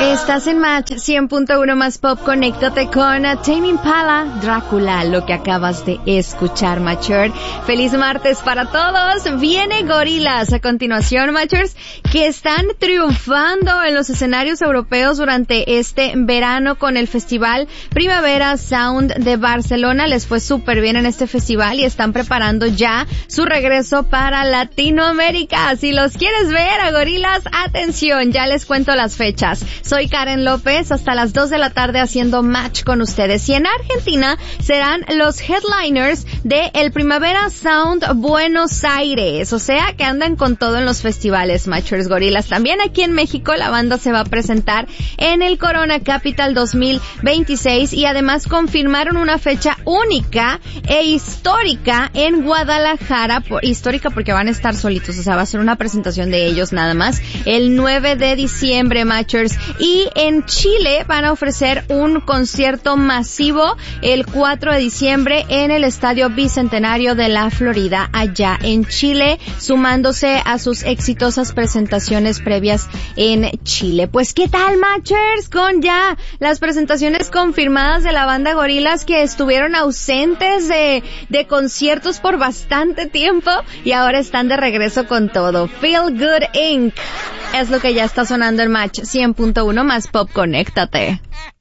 Estás en Match 100.1 más Pop. Conéctate con Tame Impala, Drácula, lo que acabas de escuchar, Matcher. Feliz martes para todos. Viene Gorillaz a continuación, Matchers, que están triunfando en los escenarios europeos durante este verano con el festival Primavera Sound de Barcelona. Les fue súper bien en este festival y están preparando ya su regreso para Latinoamérica. Si los quieres ver a Gorillaz, atención, ya les cuento las fechas. Soy Karen López, hasta las 2 de la tarde haciendo Match con ustedes. Y en Argentina serán los headliners de el Primavera Sound Buenos Aires. O sea, que andan con todo en los festivales, Matchers. Gorillaz. También aquí en México la banda se va a presentar en el Corona Capital 2026 y además confirmaron una fecha única e histórica en Guadalajara. Histórica porque van a estar solitos, o sea, va a ser una presentación de ellos nada más. El 9 de diciembre, Matchers. Y en Chile van a ofrecer un concierto masivo el 4 de diciembre en el Estadio Bicentenario de la Florida, allá en Chile, sumándose a sus exitosas presentaciones previas en Chile. Pues, ¿qué tal, Matchers? Con ya las presentaciones confirmadas de la banda Gorillaz, que estuvieron ausentes de conciertos por bastante tiempo y ahora están de regreso con todo. Feel Good Inc. es lo que ya está sonando en Match 100.1 más Pop. Conéctate.